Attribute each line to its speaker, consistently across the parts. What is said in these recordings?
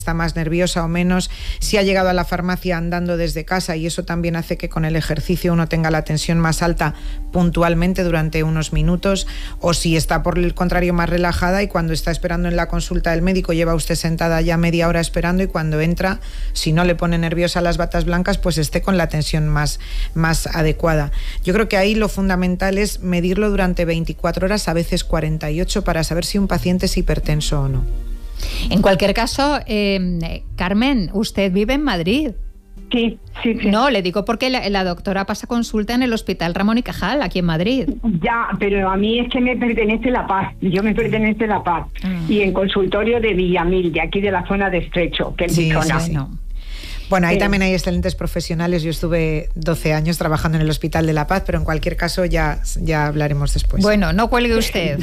Speaker 1: está más nerviosa o menos, si ha llegado a la farmacia andando desde casa, y eso también hace que con el ejercicio uno tenga la tensión más alta puntualmente durante unos minutos, o si está por el contrario más relajada y cuando está esperando en la consulta del médico lleva usted sentada ya media hora esperando, y cuando entra, si no le pone nerviosa las batas blancas, pues esté con la tensión más adecuada. Yo creo que ahí lo fundamental es medirlo durante 24 horas, a veces 48, para saber si un paciente es hipertenso o no.
Speaker 2: En cualquier caso, Carmen, usted vive en Madrid.
Speaker 3: Sí.
Speaker 2: No, le digo porque la doctora pasa consulta en el Hospital Ramón y Cajal, aquí en Madrid.
Speaker 3: Ya, pero a mí es que me pertenece La Paz. Yo me pertenece La Paz. Y en consultorio de Villamil, de aquí de la zona de Estrecho, que es mi zona.
Speaker 1: Sí. Bueno, ahí también hay excelentes profesionales. Yo estuve 12 años trabajando en el Hospital de La Paz, pero en cualquier caso ya hablaremos después.
Speaker 2: Bueno, no cuelgue usted.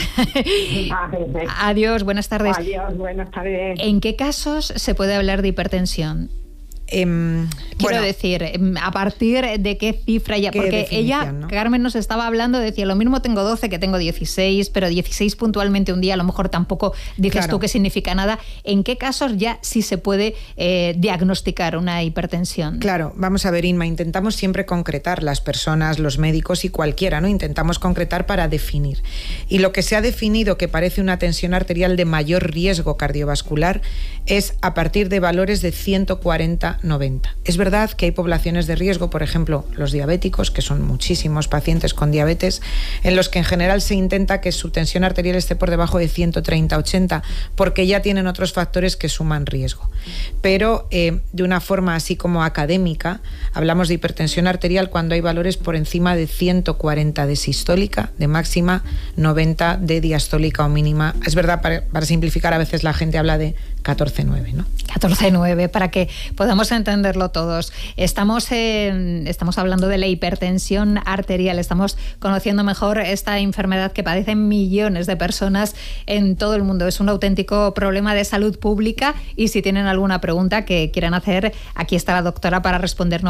Speaker 2: Adiós, buenas tardes.
Speaker 3: Adiós, buenas tardes.
Speaker 2: ¿En qué casos se puede hablar de hipertensión? Quiero decir, ¿a partir de qué cifra ya? Porque ella, ¿no? Carmen nos estaba hablando, decía, lo mismo tengo 12 que tengo 16, pero 16 puntualmente un día, a lo mejor tampoco dices tú que significa nada. ¿En qué casos ya sí se puede diagnosticar una hipertensión?
Speaker 1: Claro, vamos a ver, Inma, intentamos siempre concretar, las personas, los médicos y cualquiera, ¿no? Intentamos concretar para definir. Y lo que se ha definido que parece una tensión arterial de mayor riesgo cardiovascular es a partir de valores de 140/90. Es verdad que hay poblaciones de riesgo, por ejemplo, los diabéticos, que son muchísimos pacientes con diabetes, en los que en general se intenta que su tensión arterial esté por debajo de 130/80, porque ya tienen otros factores que suman riesgo. Pero de una forma así como académica, hablamos de hipertensión arterial cuando hay valores por encima de 140 de sistólica, de máxima, 90 de diastólica o mínima. Es verdad, para simplificar, a veces la gente habla de 14,9, ¿no?
Speaker 2: 14,9, para que podamos entenderlo todos. Estamos hablando de la hipertensión arterial, estamos conociendo mejor esta enfermedad que padecen millones de personas en todo el mundo. Es un auténtico problema de salud pública, y si tienen alguna pregunta que quieran hacer, aquí está la doctora para responder.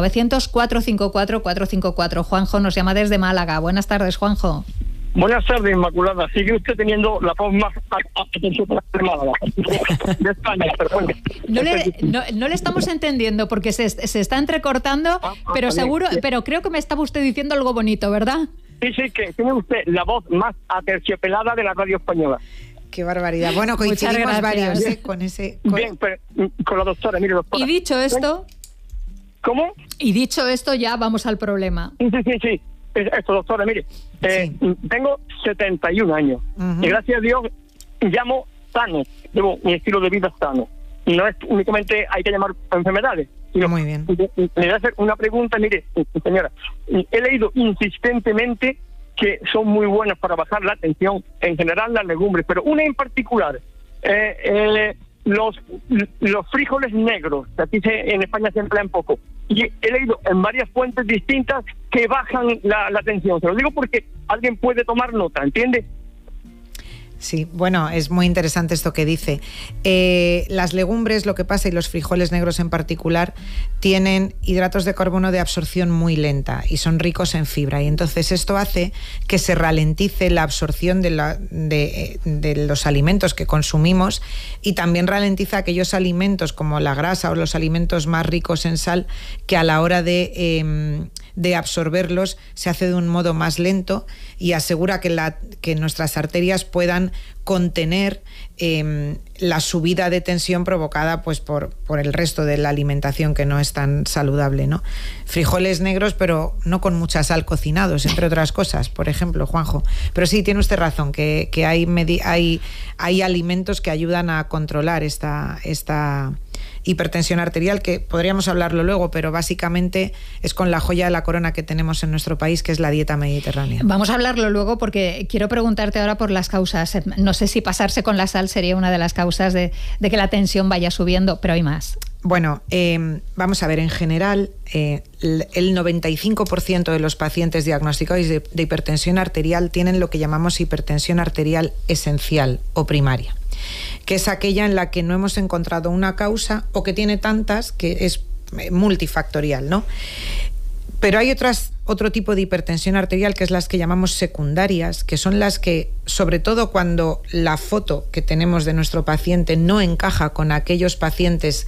Speaker 2: 900-454-454. Juanjo nos llama desde Málaga. Buenas tardes, Juanjo.
Speaker 4: Buenas tardes, Inmaculada. Sigue usted teniendo la voz más atencionada de España, pero bueno.
Speaker 2: No le estamos entendiendo porque se está entrecortando, pero seguro, pero creo que me estaba usted diciendo algo bonito, ¿verdad?
Speaker 4: Sí, que tiene usted la voz más aterciopelada de la radio española.
Speaker 1: Qué barbaridad. Bueno, coincidimos varios con ese...
Speaker 4: Bien, pero con la doctora, mire, doctora.
Speaker 2: Y dicho esto...
Speaker 4: ¿Cómo?
Speaker 2: Y dicho esto, ya vamos al problema.
Speaker 4: Sí. Esto, doctora, mire, tengo 71 años y gracias a Dios llamo sano, llevo un estilo de vida sano. No es únicamente hay que llamar enfermedades, sino
Speaker 1: muy bien.
Speaker 4: Le voy a hacer una pregunta. Mire, señora, he leído insistentemente que son muy buenas para bajar la tensión, en general las legumbres, pero una en particular, los frijoles negros, que aquí en España se emplean poco, y he leído en varias fuentes distintas que bajan la tensión. Se lo digo porque alguien puede tomar nota, ¿entiende?
Speaker 1: Sí, bueno, es muy interesante esto que dice. Las legumbres, lo que pasa, y los frijoles negros en particular, tienen hidratos de carbono de absorción muy lenta y son ricos en fibra, y entonces esto hace que se ralentice la absorción de los alimentos que consumimos, y también ralentiza aquellos alimentos como la grasa o los alimentos más ricos en sal, que a la hora de absorberlos se hace de un modo más lento, y asegura que nuestras arterias puedan contener la subida de tensión provocada pues por el resto de la alimentación, que no es tan saludable, ¿no? Frijoles negros, pero no con mucha sal, cocinados, entre otras cosas, por ejemplo, Juanjo. Pero sí, tiene usted razón, que hay alimentos que ayudan a controlar esta hipertensión arterial, que podríamos hablarlo luego, pero básicamente es con la joya de la corona que tenemos en nuestro país, que es la dieta mediterránea.
Speaker 2: Vamos a hablarlo luego, porque quiero preguntarte ahora por las causas. No sé si pasarse con la sal sería una de las causas de que la tensión vaya subiendo, pero hay más.
Speaker 1: Bueno, vamos a ver, en general, el 95% de los pacientes diagnosticados de hipertensión arterial tienen lo que llamamos hipertensión arterial esencial o primaria, que es aquella en la que no hemos encontrado una causa, o que tiene tantas que es multifactorial, ¿no? Pero hay otras otro tipo de hipertensión arterial, que es las que llamamos secundarias, que son las que, sobre todo cuando la foto que tenemos de nuestro paciente no encaja con aquellos pacientes